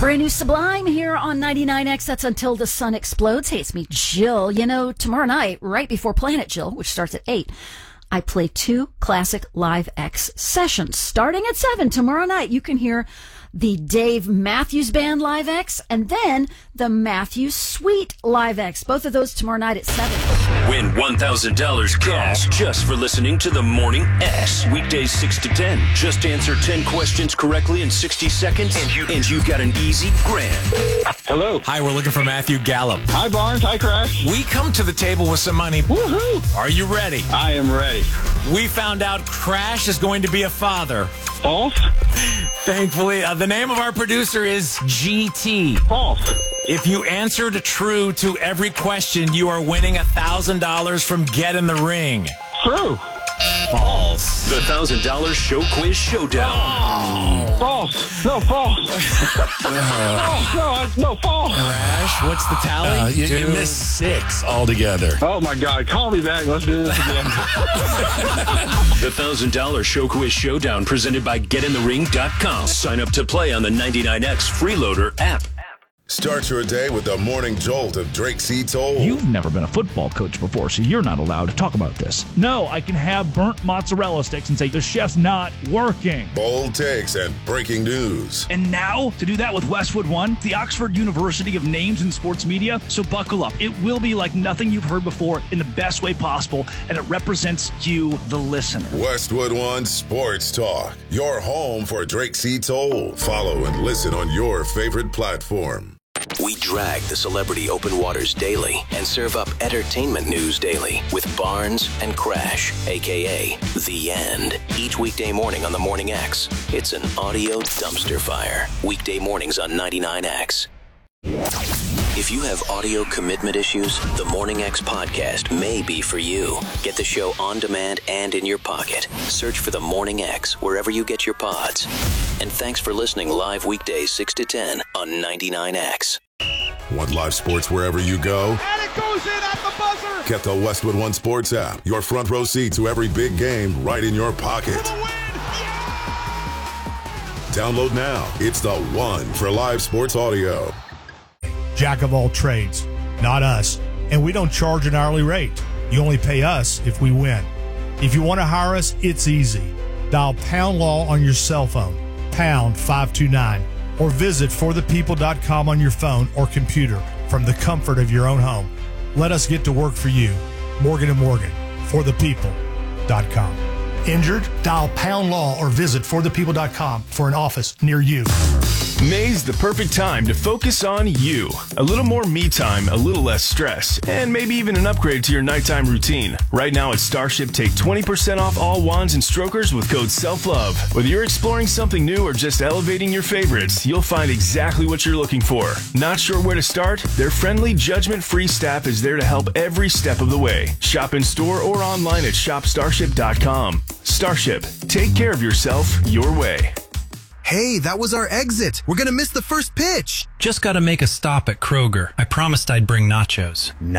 Brand new Sublime here on 99X. That's Until the Sun Explodes. Hey, it's me, Jill. You know, tomorrow night, right before Planet Jill, which starts at 8, I play 2 classic Live X sessions. Starting at 7 tomorrow night, you can hear the Dave Matthews Band Live X and then the Matthews Suite Live X. Both of those tomorrow night at 7. Win $1,000 cash just for listening to the Morning X. Weekdays 6 to 10. Just answer 10 questions correctly in 60 seconds, and you got an easy grand. Hello. Hi, we're looking for Matthew Gallup. Hi, Barnes. Hi, Crash. We come to the table with some money. Woohoo! Are you ready? I am ready. We found out Crash is going to be a father. False? Thankfully, the name of our producer is GT. False. If you answered true to every question, you are winning $1,000 from Get in the Ring. True. False. The $1,000 Show Quiz Showdown. False. No, false. No, false. Crash, what's the tally? You missed 6 altogether. Oh, my God. Call me back. Let's do this again. The $1,000 Show Quiz Showdown presented by GetInTheRing.com. Sign up to play on the 99X Freeloader app. Start your day with the morning jolt of Drake C. Toll. You've never been a football coach before, so you're not allowed to talk about this. No, I can have burnt mozzarella sticks and say the chef's not working. Bold takes and breaking news. And now, to do that with Westwood One, the Oxford University of Names in Sports Media, so buckle up. It will be like nothing you've heard before in the best way possible, and it represents you, the listener. Westwood One Sports Talk, your home for Drake C. Toll. Follow and listen on your favorite platform. We drag the celebrity open waters daily and serve up entertainment news daily with Barnes and Crash, a.k.a. The End. Each weekday morning on the Morning X. It's an audio dumpster fire. Weekday mornings on 99X. If you have audio commitment issues, the Morning X podcast may be for you. Get the show on demand and in your pocket. Search for the Morning X wherever you get your pods. And thanks for listening live weekdays 6 to 10 on 99X. Want live sports wherever you go? And it goes in at the buzzer! Get the Westwood One Sports app. Your front row seat to every big game right in your pocket. For the win! Download now. It's the one for live sports audio. Jack of all trades, not us. And we don't charge an hourly rate. You only pay us if we win. If you want to hire us, it's easy. Dial Pound Law on your cell phone, pound 529, or visit forthepeople.com on your phone or computer from the comfort of your own home. Let us get to work for you. Morgan & Morgan, forthepeople.com. Injured? Dial Pound Law or visit forthepeople.com for an office near you. May's the perfect time to focus on you. A little more me time, a little less stress, and maybe even an upgrade to your nighttime routine. Right now at Starship, take 20% off all wands and strokers with code SELFLOVE. Whether you're exploring something new or just elevating your favorites, you'll find exactly what you're looking for. Not sure where to start? Their friendly, judgment-free staff is there to help every step of the way. Shop in store or online at shopstarship.com. Starship, take care of yourself your way. Hey, that was our exit. We're going to miss the first pitch. Just got to make a stop at Kroger. I promised I'd bring nachos.